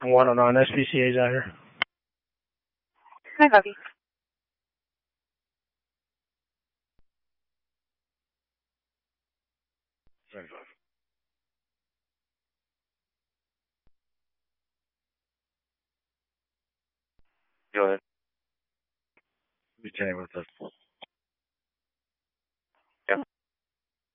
109 SPCA's out here. Hi, Bobby. Sorry, go ahead. Be with us.